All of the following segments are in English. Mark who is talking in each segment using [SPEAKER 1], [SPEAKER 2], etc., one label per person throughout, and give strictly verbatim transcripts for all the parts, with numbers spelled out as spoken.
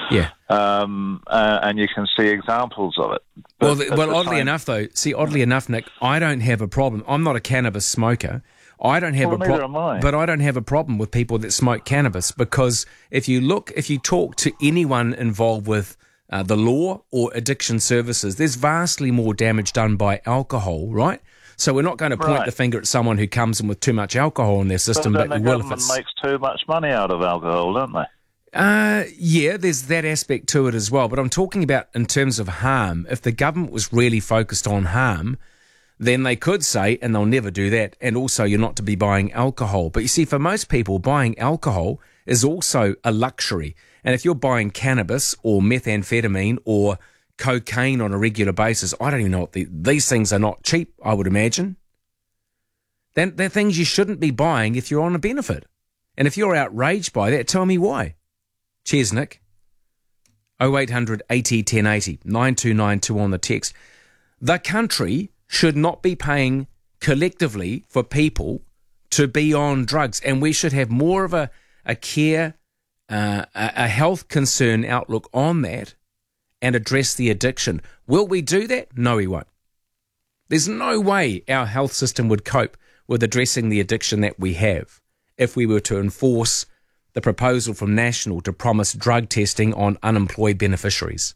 [SPEAKER 1] Yeah.
[SPEAKER 2] Um, uh, and you can see examples of it.
[SPEAKER 1] But well, well, oddly same... enough, though, see, oddly enough, Nick, I don't have a problem. I'm not a cannabis smoker. I don't have
[SPEAKER 2] well,
[SPEAKER 1] a problem, but I don't have a problem with people that smoke cannabis, because if you look, if you talk to anyone involved with uh, the law or addiction services, there's vastly more damage done by alcohol, right? So we're not going to point
[SPEAKER 2] right.
[SPEAKER 1] the finger at someone who comes in with too much alcohol in their system,
[SPEAKER 2] but,
[SPEAKER 1] but
[SPEAKER 2] the
[SPEAKER 1] we will
[SPEAKER 2] government
[SPEAKER 1] if it's...
[SPEAKER 2] makes too much money out of alcohol, don't they?
[SPEAKER 1] Uh, yeah, there's that aspect to it as well. But I'm talking about in terms of harm. If the government was really focused on harm, then they could say, and they'll never do that, and also you're not to be buying alcohol. But you see, for most people, buying alcohol is also a luxury. And if you're buying cannabis or methamphetamine or cocaine on a regular basis, I don't even know what the, these things are not cheap, I would imagine. Then they're things you shouldn't be buying if you're on a benefit. And if you're outraged by that, tell me why. Cheers, Nick. oh eight hundred eighty ten eighty, nine two nine two on the text. The country should not be paying collectively for people to be on drugs, and we should have more of a, a care, uh, a, a health concern outlook on that and address the addiction. Will we do that? No, we won't. There's no way our health system would cope with addressing the addiction that we have if we were to enforce the proposal from National to promise drug testing on unemployed beneficiaries.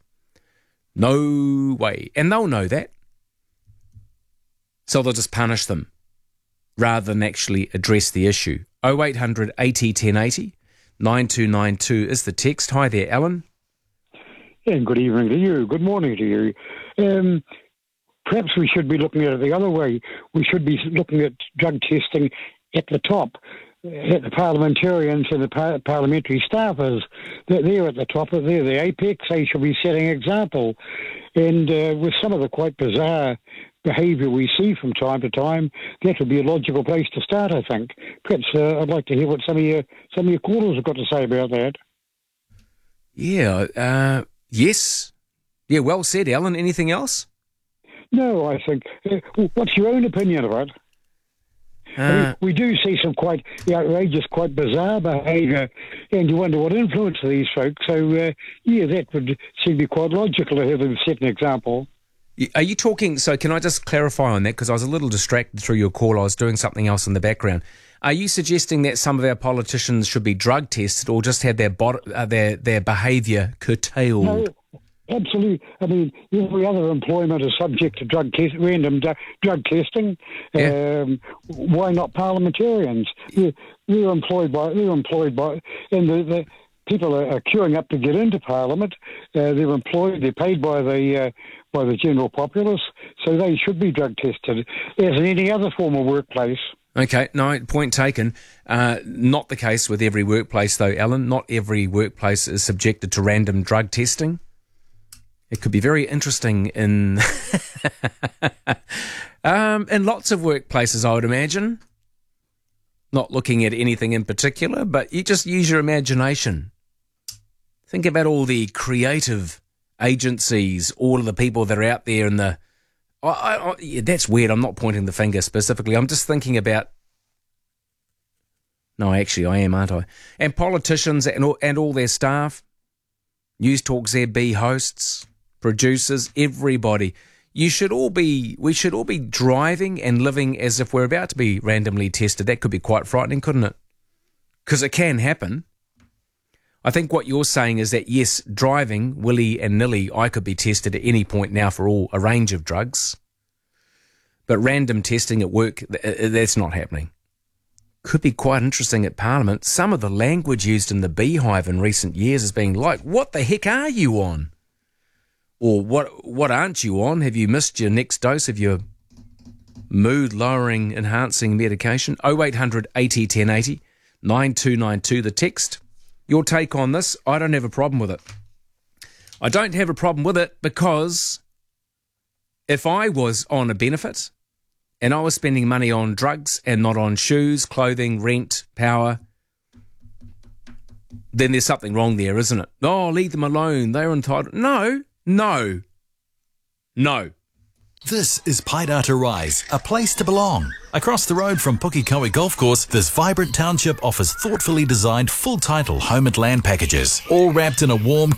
[SPEAKER 1] No way. And they'll know that. So they'll just punish them rather than actually address the issue. oh eight hundred eighty ten eighty, nine two nine two is the text. Hi there, Alan.
[SPEAKER 3] Yeah, good evening to you. Good morning to you. Um, perhaps we should be looking at it the other way. We should be looking at drug testing at the top. At the parliamentarians and the par- parliamentary staffers, they're, they're at the top, they're the apex, they should be setting example. And uh, with some of the quite bizarre behaviour we see from time to time, that would be a logical place to start, I think. Perhaps uh, I'd like to hear what some of your some of your callers have got to say about that.
[SPEAKER 1] Yeah, uh, yes. Yeah, well said, Alan. Anything else?
[SPEAKER 3] No, I think. Uh, what's your own opinion of it?
[SPEAKER 1] Uh,
[SPEAKER 3] I mean, we do see some quite outrageous, quite bizarre behaviour, and you wonder what influenced these folks. So, uh, yeah, that would seem to be quite logical to have them set an example.
[SPEAKER 1] Are you talking, so can I just clarify on that, because I was a little distracted through your call, I was doing something else in the background. Are you suggesting that some of our politicians should be drug tested or just have their bod- uh, their, their behaviour curtailed?
[SPEAKER 3] No. Absolutely. I mean, every other employment is subject to drug test, random d- drug testing.
[SPEAKER 1] Yeah.
[SPEAKER 3] Um, why not parliamentarians? They're, they're employed by, they're employed by, and the, the people are, are queuing up to get into Parliament. Uh, they're employed, they're paid by the uh, by the general populace, so they should be drug tested, as in any other form of workplace.
[SPEAKER 1] Okay, no, point taken. Uh, not the case with every workplace, though, Alan. Not every workplace is subjected to random drug testing. It could be very interesting in um, in lots of workplaces, I would imagine. Not looking at anything in particular, but you just use your imagination. Think about all the creative agencies, all of the people that are out there in the... I, I, I, yeah, that's weird. I'm not pointing the finger specifically. I'm just thinking about... No, actually, I am, aren't I? And politicians and all, and all their staff, News Talk Z B hosts, producers, everybody. You should all be, we should all be driving and living as if we're about to be randomly tested. That could be quite frightening, couldn't it? Because it can happen. I think what you're saying is that, yes, driving, willy and nilly, I could be tested at any point now for all a range of drugs. But random testing at work, that's not happening. Could be quite interesting at Parliament. Some of the language used in the Beehive in recent years has been like, what the heck are you on? Or what what aren't you on? Have you missed your next dose of your mood-lowering, enhancing medication? oh eight hundred eighty ten eighty, nine two nine two, the text. Your take on this? I don't have a problem with it. I don't have a problem with it because if I was on a benefit and I was spending money on drugs and not on shoes, clothing, rent, power, then there's something wrong there, isn't it? Oh, leave them alone. They're entitled. No. No. No.
[SPEAKER 4] This is Paidata Rise, a place to belong. Across the road from Pukekohe Golf Course, this vibrant township offers thoughtfully designed full-title home and land packages, all wrapped in a warm